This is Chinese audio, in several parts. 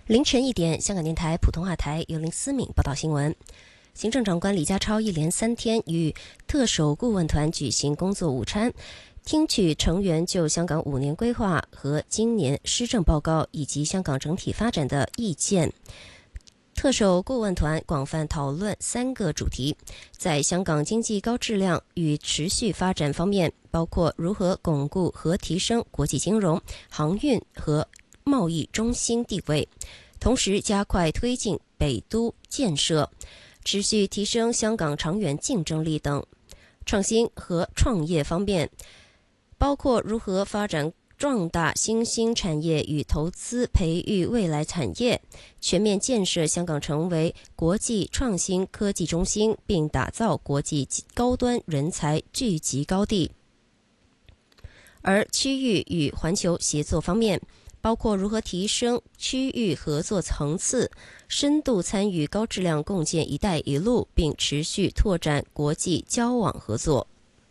凌晨1点，香港电台普通话台由林思敏报道新闻。行政长官李家超一连3天与特首顾问团举行工作午餐，听取成员就香港5年规划和今年施政报告以及香港整体发展的意见。特首顾问团广泛讨论3个主题，在香港经济高质量与持续发展方面，包括如何巩固和提升国际金融、航运和贸易中心地位，同时加快推进北都建设，持续提升香港长远竞争力等。创新和创业方面，包括如何发展壮大新兴产业与投资培育未来产业，全面建设香港成为国际创新科技中心，并打造国际高端人才聚集高地。而区域与环球协作方面，包括如何提升区域合作层次，深度参与高质量共建“一带一路”，并持续拓展国际交往合作。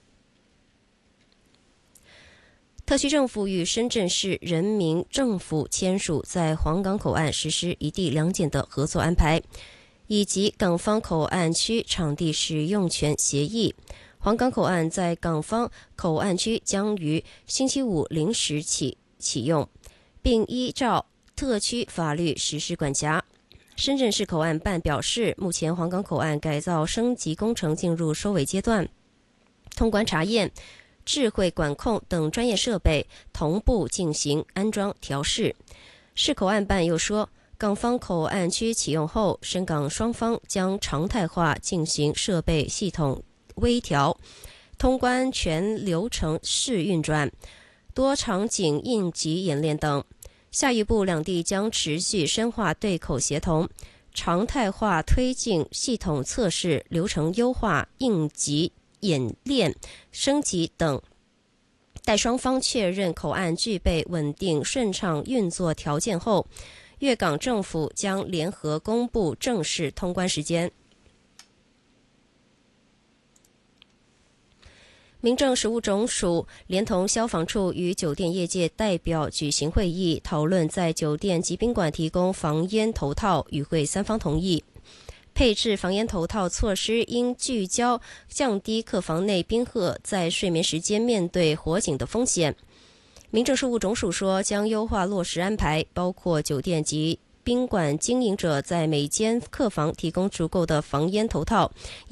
特区政府与深圳市人民政府签署在皇岗口岸实施一地两检的合作安排，以及港方口岸区场地使用权协议。皇岗口岸在港方口岸区将于星期五0时起启用，并依照特区法律实施管辖。深圳市口岸办表示，目前皇岗口岸改造升级工程进入收尾阶段，通关查验、智慧管控等专业设备同步进行安装调试。市口岸办又说，港方口岸区启用后，深港双方将常态化进行设备系统微调，通关全流程试运转、多场景应急演练等。下一步，两地将持续深化对口协同，常态化推进系统测试、流程优化、应急演练升级等。待双方确认口岸具备稳定顺畅运作条件后，粤港政府将联合公布正式通关时间。民政事务总署连同消防处与酒店业界代表举行会议，讨论在酒店及宾馆提供防烟头套，与会3方同意。配置防烟头套措施应聚焦降低客房内宾客在睡眠时间面对火警的风险。民政事务总署说，将优化落实安排，包括酒店及宾馆经营者在每间客房提供足够的防烟头套，